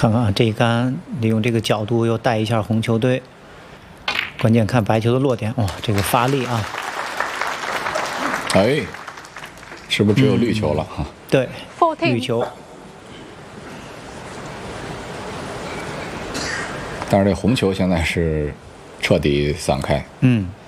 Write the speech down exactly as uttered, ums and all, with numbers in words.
看看啊，这一杆利用这个角度又带一下红球队，关键看白球的落点。哇，这个发力啊！ 哎，是不是只有绿球了哈、嗯？ 对，绿球。 但是这红球现在是彻底散开。 嗯。